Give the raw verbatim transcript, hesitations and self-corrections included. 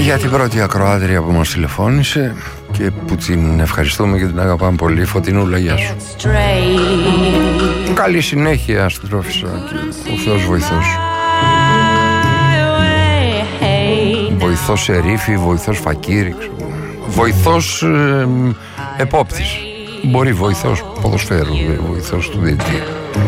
Για την πρώτη ακροάτρια που μας τηλεφώνησε και που την ευχαριστούμε και την αγαπάμε πολύ, Φωτεινούλα, γεια σου. Καλή συνέχεια, Αστρόφισσα, και ο Θεός βοηθός. Βοηθός Σερίφη, βοηθός Φακύρη, βοηθός ε, επόπτης. Μπορεί βοηθός ποδοσφαίρου, βοηθός του διαιτητή.